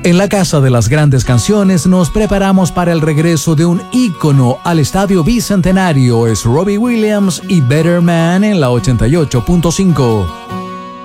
En la Casa de las Grandes Canciones nos preparamos para el regreso de un ícono al Estadio Bicentenario. Es Robbie Williams y Better Man en la 88.5.